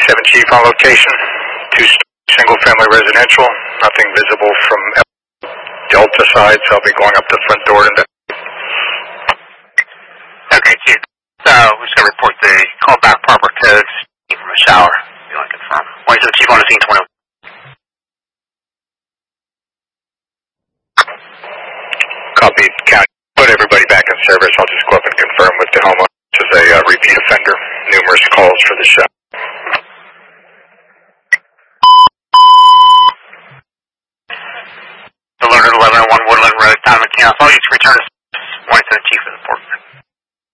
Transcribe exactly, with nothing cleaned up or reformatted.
seven Chief on location. Two single-family residential. Nothing visible from Delta side, so I'll be going up the front door to the... Okay, Chief. So we're just going to report the call back proper codes from a shower. You want to confirm? one seven Chief on the scene, twenty. Copy, County. Put everybody back in service. I'll just go up and confirm with the homeowner. This is a uh, repeat offender. Numerous calls for the show. Alert eleven oh one Woodland Road, Town of McKeon. I'll just return to one seven Chief of the port.